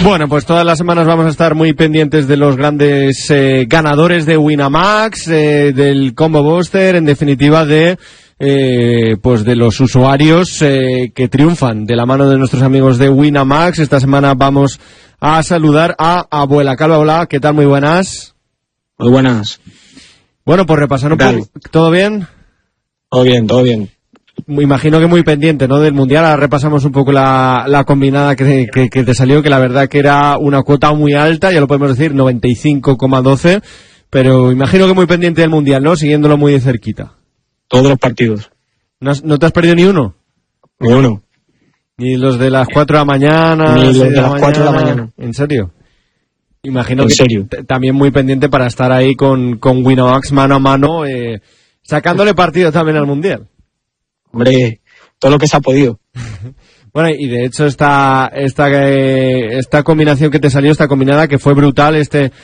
Bueno, pues todas las semanas vamos a estar muy pendientes de los grandes ganadores de Winamax, del Combo Booster, en definitiva pues de los usuarios que triunfan de la mano de nuestros amigos de Winamax. Esta semana vamos a saludar a Abuela Calva. Hola, ¿qué tal? Muy buenas. Muy buenas. Bueno, pues repasar un poco. ¿Todo bien? Todo bien, todo bien. Imagino que muy pendiente, ¿no?, del Mundial. Ahora repasamos un poco la combinada que te salió, que la verdad que era una cuota muy alta, ya lo podemos decir, 95,12, pero imagino que muy pendiente del Mundial, ¿no?, siguiéndolo muy de cerquita. Todos los partidos. ¿No te has perdido ni uno? Ni uno. Ni los de las 4 de la mañana. Ni los de las 4 de la mañana. ¿En serio? Imagino ¿En que serio? También muy pendiente para estar ahí con Winamax mano a mano, sacándole partido también al Mundial. Hombre, todo lo que se ha podido. Bueno, y de hecho esta combinación que te salió, esta combinada que fue brutal,